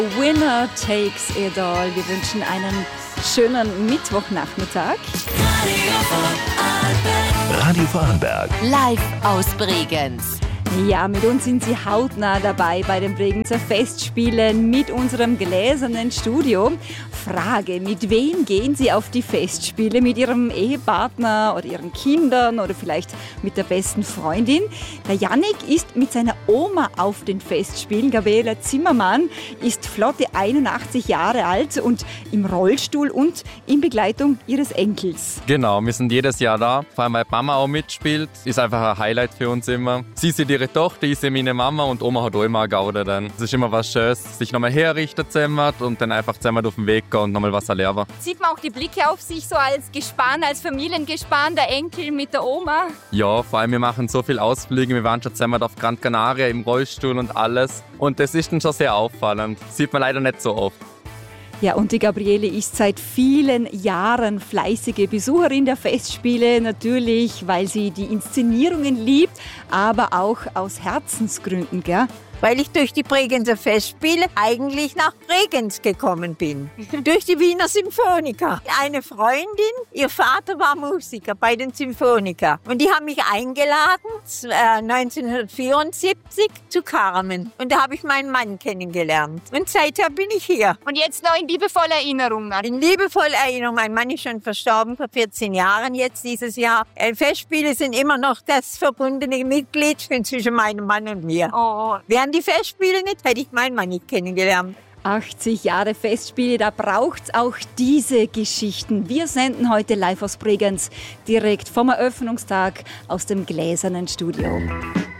Winner takes it all. Wir wünschen einen schönen Mittwochnachmittag. Radio Vorarlberg. Live aus Bregenz. Ja, mit uns sind Sie hautnah dabei bei den Bregenzer Festspielen mit unserem gläsernen Studio. Frage, mit wem gehen Sie auf die Festspiele? Mit Ihrem Ehepartner oder Ihren Kindern oder vielleicht mit der besten Freundin? Der Jannik ist mit seiner Oma auf den Festspielen. Gabriela Zimmermann ist flotte 81 Jahre alt und im Rollstuhl und in Begleitung ihres Enkels. Genau, wir sind jedes Jahr da, vor allem weil Mama auch mitspielt. Ist einfach ein Highlight für uns immer. Sie sieht ihre Tochter, ich sehe meine Mama und Oma hat auch immer eine Gaude dann. Es ist immer was Schönes, sich nochmal herrichten zusammen und dann einfach zusammen auf den Weg gehen und nochmal was erleben. Sieht man auch die Blicke auf sich so als Gespann, als Familiengespann, der Enkel mit der Oma? Ja, vor allem wir machen so viele Ausflüge, wir waren schon zusammen auf Gran Canaria im Rollstuhl und alles. Und das ist dann schon sehr auffallend. Sieht man leider nicht so oft. Ja, und die Gabriele ist seit vielen Jahren fleißige Besucherin der Festspiele, natürlich, weil sie die Inszenierungen liebt, aber auch aus Herzensgründen, gell? Weil ich durch die Bregenzer Festspiele eigentlich nach Bregenz gekommen bin. Durch die Wiener Symphoniker. Eine Freundin, ihr Vater war Musiker bei den Symphoniker. Und die haben mich eingeladen, 1974, zu Carmen. Und da habe ich meinen Mann kennengelernt. Und seither bin ich hier. Und jetzt noch in liebevoller Erinnerung. In liebevoller Erinnerung. Mein Mann ist schon verstorben, vor 14 Jahren jetzt dieses Jahr. Festspiele sind immer noch das verbundene Mitglied zwischen meinem Mann und mir. Oh. Wären die Festspiele nicht, hätte ich meinen Mann nicht kennengelernt. 80 Jahre Festspiele, da braucht's auch diese Geschichten. Wir senden heute live aus Bregenz, direkt vom Eröffnungstag aus dem gläsernen Studio.